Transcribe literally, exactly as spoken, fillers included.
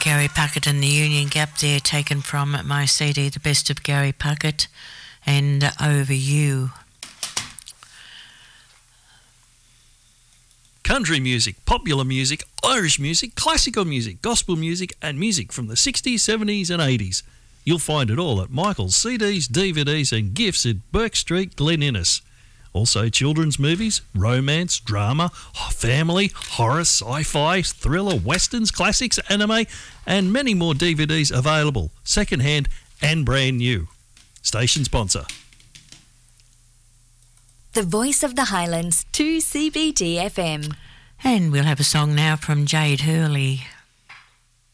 Gary Puckett and the Union Gap there, taken from my C D, The Best of Gary Puckett, and Over You. Country music, popular music, Irish music, classical music, gospel music and music from the sixties, seventies and eighties. You'll find it all at Michael's C Ds, D V Ds and gifts at Burke Street, Glen Innes. Also children's movies, romance, drama, family, horror, sci-fi, thriller, westerns, classics, anime and many more D V Ds available, second-hand and brand new. Station sponsor. The Voice of the Highlands, two C B D F M. And we'll have a song now from Jade Hurley.